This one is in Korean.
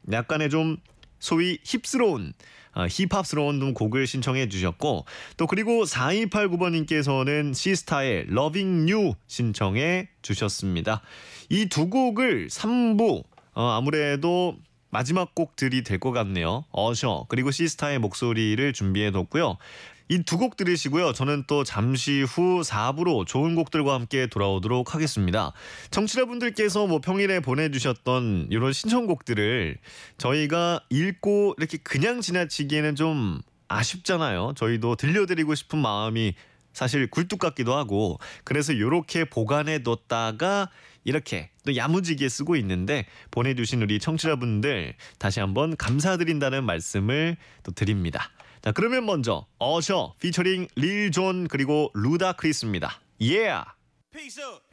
약간의 좀 소위 힙스러운 힙합스러운 좀 곡을 신청해 주셨고 또 그리고 4289번님께서는 시스타의 Loving You 신청해 주셨습니다. 이 두 곡을 3부 아무래도 마지막 곡들이 될 것 같네요. 어셔 그리고 시스타의 목소리를 준비해 뒀고요. 이 두 곡 들으시고요. 저는 또 잠시 후 4부로 좋은 곡들과 함께 돌아오도록 하겠습니다. 청취자분들께서 뭐 평일에 보내주셨던 이런 신청곡들을 저희가 읽고 이렇게 그냥 지나치기에는 좀 아쉽잖아요. 저희도 들려드리고 싶은 마음이 사실 굴뚝 같기도 하고 그래서 이렇게 보관해 뒀다가 이렇게 또 야무지게 쓰고 있는데 보내주신 우리 청취자분들 다시 한번 감사드린다는 말씀을 또 드립니다. 자 그러면 먼저 어셔 피처링 릴존 그리고 루다크리스입니다. Yeah! Peace up.